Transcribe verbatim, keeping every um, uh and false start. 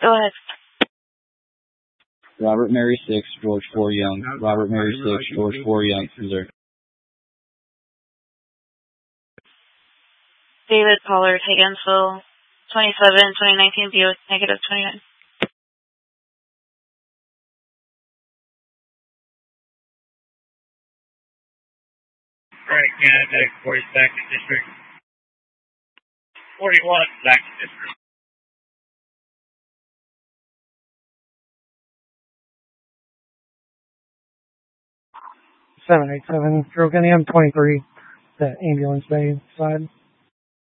Go ahead. Robert Mary six, George four Young. Robert Mary six, George four Young, Missouri. David Pollard, Higginsville, twenty-seven, twenty nineteen, Buick, negative twenty-nine. Right, Canada, forty-second District. forty-one, second District. seven eight seven, Droganium twenty-three, the ambulance bay side.